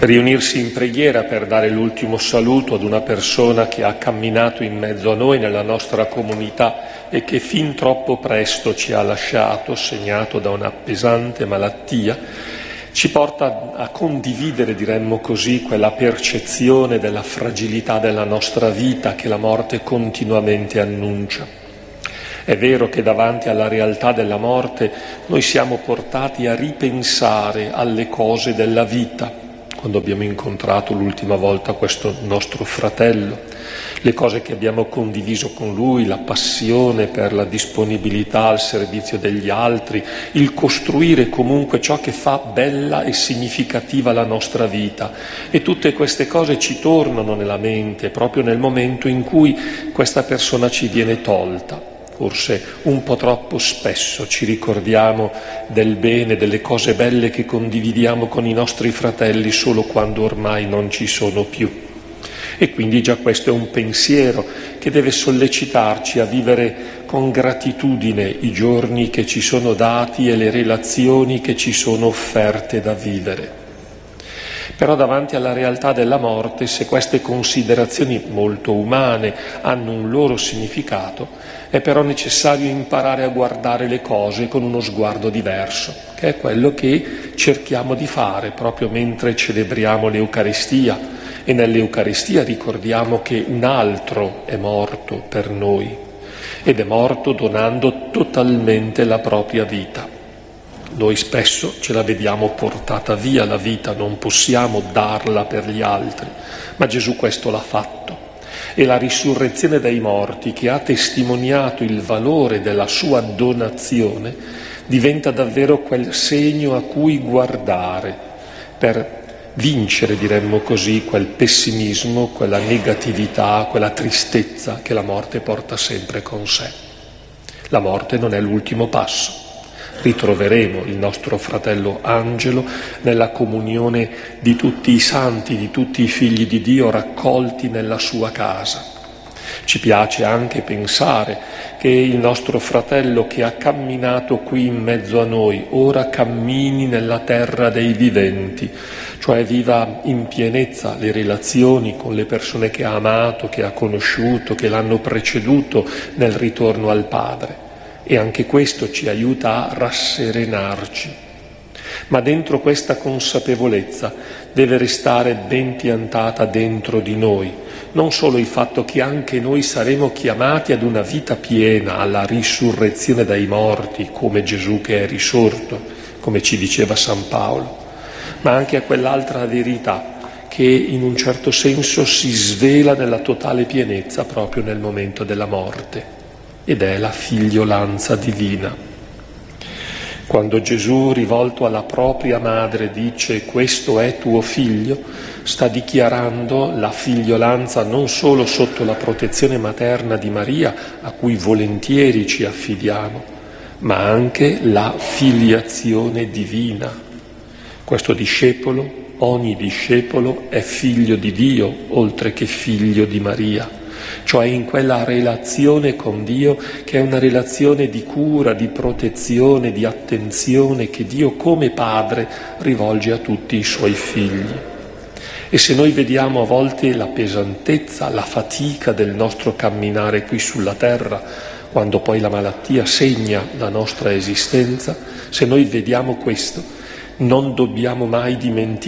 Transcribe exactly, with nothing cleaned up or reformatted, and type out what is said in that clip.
riunirsi in preghiera per dare l'ultimo saluto ad una persona che ha camminato in mezzo a noi nella nostra comunità e che fin troppo presto ci ha lasciato, segnato da una pesante malattia, ci porta a condividere, diremmo così, quella percezione della fragilità della nostra vita che la morte continuamente annuncia. È vero che davanti alla realtà della morte noi siamo portati a ripensare alle cose della vita, quando abbiamo incontrato l'ultima volta questo nostro fratello, le cose che abbiamo condiviso con lui, la passione per la disponibilità al servizio degli altri, il costruire comunque ciò che fa bella e significativa la nostra vita. E tutte queste cose ci tornano nella mente proprio nel momento in cui questa persona ci viene tolta. Forse un po' troppo spesso ci ricordiamo del bene, delle cose belle che condividiamo con i nostri fratelli solo quando ormai non ci sono più. E quindi già questo è un pensiero che deve sollecitarci a vivere con gratitudine i giorni che ci sono dati e le relazioni che ci sono offerte da vivere. Però davanti alla realtà della morte, se queste considerazioni molto umane hanno un loro significato, è però necessario imparare a guardare le cose con uno sguardo diverso, che è quello che cerchiamo di fare proprio mentre celebriamo l'Eucaristia, e nell'Eucaristia ricordiamo che un altro è morto per noi, ed è morto donando totalmente la propria vita. Noi spesso ce la vediamo portata via la vita, non possiamo darla per gli altri, ma Gesù questo l'ha fatto. E la risurrezione dai morti, che ha testimoniato il valore della sua donazione, diventa davvero quel segno a cui guardare per vincere, diremmo così, quel pessimismo, quella negatività, quella tristezza che la morte porta sempre con sé. La morte non è l'ultimo passo. Ritroveremo il nostro fratello Angelo nella comunione di tutti i santi, di tutti i figli di Dio raccolti nella sua casa. Ci piace anche pensare che il nostro fratello che ha camminato qui in mezzo a noi ora cammini nella terra dei viventi, cioè viva in pienezza le relazioni con le persone che ha amato, che ha conosciuto, che l'hanno preceduto nel ritorno al Padre. E anche questo ci aiuta a rasserenarci. Ma dentro questa consapevolezza deve restare ben piantata dentro di noi, non solo il fatto che anche noi saremo chiamati ad una vita piena, alla risurrezione dai morti, come Gesù che è risorto, come ci diceva San Paolo, ma anche a quell'altra verità che in un certo senso si svela nella totale pienezza proprio nel momento della morte. Ed è la figliolanza divina. Quando Gesù, rivolto alla propria madre, dice «questo è tuo figlio», sta dichiarando la figliolanza non solo sotto la protezione materna di Maria, a cui volentieri ci affidiamo, ma anche la filiazione divina. Questo discepolo, ogni discepolo, è figlio di Dio, oltre che figlio di Maria. Cioè in quella relazione con Dio che è una relazione di cura, di protezione, di attenzione che Dio come Padre rivolge a tutti i Suoi figli. E se noi vediamo a volte la pesantezza, la fatica del nostro camminare qui sulla terra, quando poi la malattia segna la nostra esistenza, se noi vediamo questo, non dobbiamo mai dimenticare